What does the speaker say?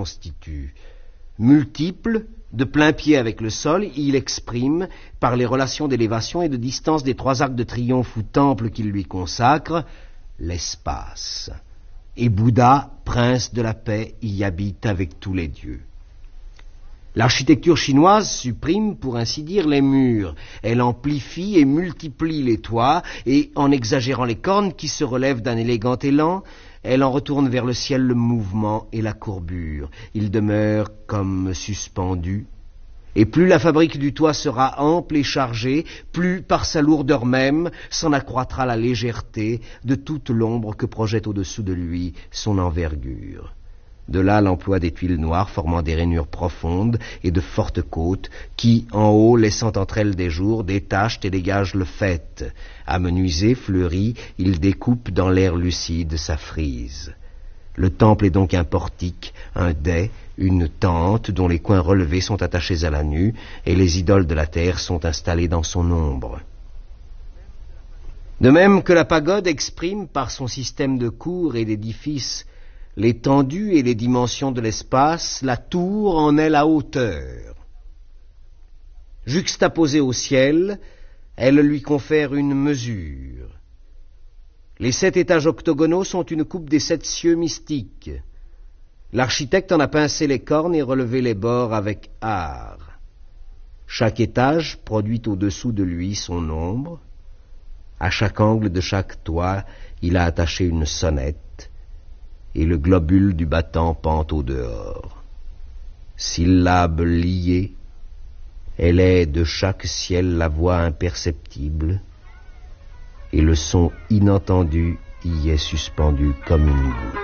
constitue. Multiple, de plein pied avec le sol, il exprime, par les relations d'élévation et de distance des trois arcs de triomphe ou temples qu'il lui consacre, l'espace. Et Bouddha, prince de la paix, y habite avec tous les dieux. L'architecture chinoise supprime, pour ainsi dire, les murs. Elle amplifie et multiplie les toits, et en exagérant les cornes qui se relèvent d'un élégant élan, elle en retourne vers le ciel le mouvement et la courbure. Il demeure comme suspendu. Et plus la fabrique du toit sera ample et chargée, plus par sa lourdeur même s'en accroîtra la légèreté de toute l'ombre que projette au-dessous de lui son envergure. De là l'emploi des tuiles noires formant des rainures profondes et de fortes côtes qui, en haut, laissant entre elles des jours, détachent et dégagent le faîte. Amenuisé, fleuri, il découpe dans l'air lucide sa frise. Le temple est donc un portique, un dais, une tente dont les coins relevés sont attachés à la nue et les idoles de la terre sont installées dans son ombre. De même que la pagode exprime par son système de cours et d'édifices l'étendue et les dimensions de l'espace, la tour en est la hauteur. Juxtaposée au ciel, elle lui confère une mesure. Les 7 étages octogonaux sont une coupe des 7 cieux mystiques. L'architecte en a pincé les cornes et relevé les bords avec art. Chaque étage produit au-dessous de lui son ombre. À chaque angle de chaque toit, il a attaché une sonnette, et le globule du battant pend au dehors. Syllabe liée, elle est de chaque ciel la voix imperceptible, et le son inentendu y est suspendu comme une goutte.